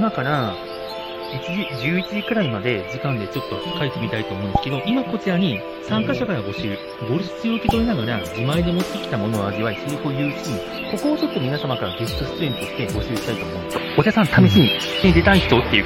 今から11時くらいまで時間でちょっと書いてみたいと思うんですけど、今こちらに参加者から募集、ボルシチを受け取りながら自前で持ってきたものを味わい、セリフを言うし、ここをちょっと皆様からゲスト出演として募集したいと思うんです。お茶さん試しに出たい人っていう